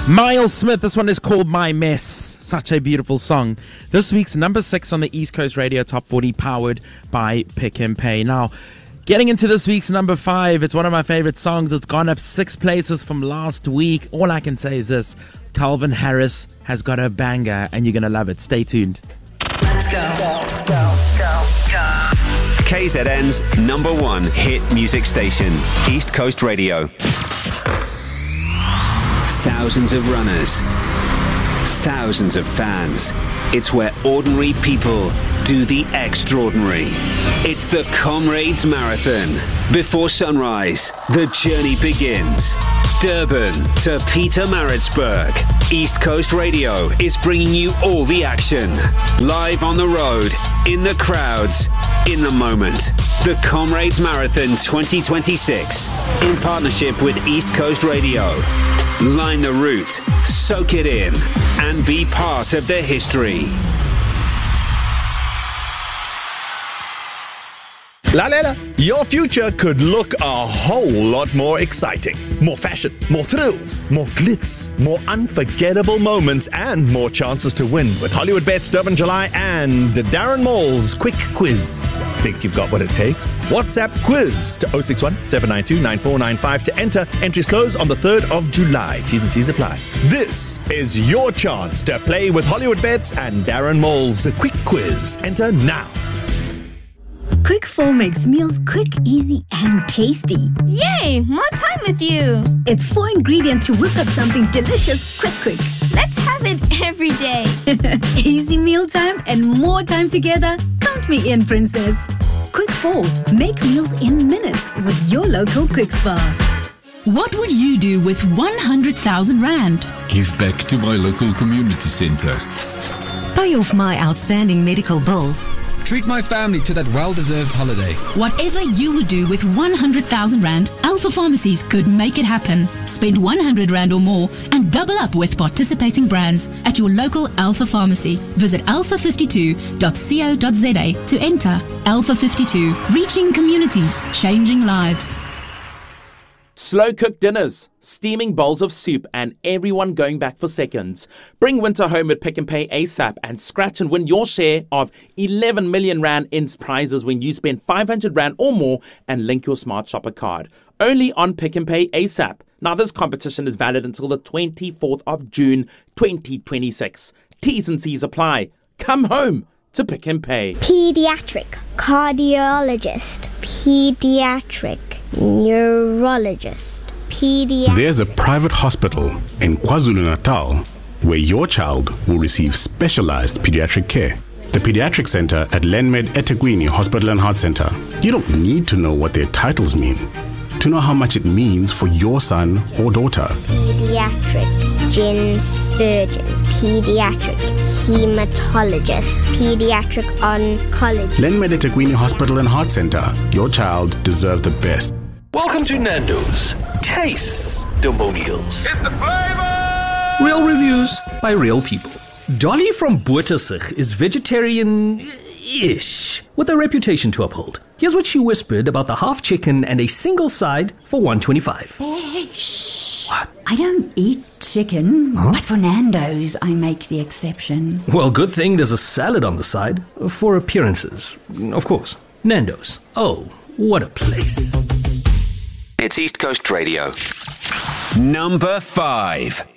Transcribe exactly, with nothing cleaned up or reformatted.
Miles Smith, this one is called My Mess. Such a beautiful song. This week's number six on the East Coast Radio Top forty, powered by Pick and Pay. Now, getting into this week's number five, it's one of my favorite songs. It's gone up six places from last week. All I can say is this: Calvin Harris has got a banger, and you're going to love it. Stay tuned. Let's go. Go, go, go, go. K Z N's number one hit music station, East Coast Radio. Thousands of runners, thousands of fans. It's where ordinary people do the extraordinary. It's the Comrades Marathon. Before sunrise, the journey begins. Durban to Pietermaritzburg. East Coast Radio is bringing you all the action. Live on the road, in the crowds, in the moment. The Comrades Marathon twenty twenty-six, in partnership with East Coast Radio. Line the route, soak it in, and be part of the history. Lalela, your future could look a whole lot more exciting. More fashion, more thrills, more glitz, more unforgettable moments, and more chances to win with Hollywood Bets Durban July and Darren Mall's Quick Quiz. Think you've got what it takes? WhatsApp quiz to oh six one, seven nine two, nine four nine five to enter. Entries close on the third of July. T's and C's apply. This is your chance to play with Hollywood Bets and Darren Mall's Quick Quiz. Enter now. Quick four makes meals quick, easy, and tasty. Yay! More time with you. It's four ingredients to whip up something delicious quick, quick. Let's have it every day. Easy meal time and more time together. Count me in, princess. Quick four. Make meals in minutes with your local Quick Spa. What would you do with one hundred thousand rand? Give back to my local community centre. Pay off my outstanding medical bills. Treat my family to that well-deserved holiday. Whatever you would do with one hundred thousand rand, Alpha Pharmacies could make it happen. Spend one hundred rand or more and double up with participating brands at your local Alpha Pharmacy. Visit alpha fifty-two dot co dot za to enter. Alpha fifty-two, reaching communities, changing lives. Slow-cooked dinners, steaming bowls of soup, and everyone going back for seconds. Bring winter home at Pick and Pay ASAP and scratch and win your share of eleven million rand in prizes when you spend five hundred rand or more and link your Smart Shopper card. Only on Pick and Pay ASAP. Now, this competition is valid until the twenty-fourth of June, twenty twenty-six. T's and C's apply. Come home to Pick and Pay. Pediatric cardiologist. Pediatric neurologist. Pediatric. There's a private hospital in KwaZulu-Natal where your child will receive specialized pediatric care. The Pediatric Center at Lenmed eThekwini Hospital and Heart Center. You don't need to know what their titles mean to know how much it means for your son or daughter. Pediatric gen surgeon. Pediatric hematologist. Pediatric oncologist. Lenmed eThekwini Hospital and Heart Center. Your child deserves the best. Welcome to Nando's Taste-Demonials. It's the flavor! Real reviews by real people. Dolly from Boertersig is vegetarian-ish, with a reputation to uphold. Here's what she whispered about the half chicken and a single side for one twenty-five. What? I don't eat chicken, huh? But for Nando's, I make the exception. Well, good thing there's a salad on the side, for appearances, of course. Nando's. Oh, what a place. It's East Coast Radio. Number five.